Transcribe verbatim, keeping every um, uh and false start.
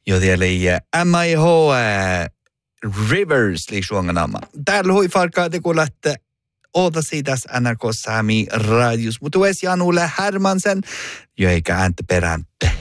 Joten M I H Rivers liisuanganama. Täällä hui farkaa te kuulette Oota siitä N R K Sami radios. Mutta Wes Janulle Hermansen, jo eikä ääntä perään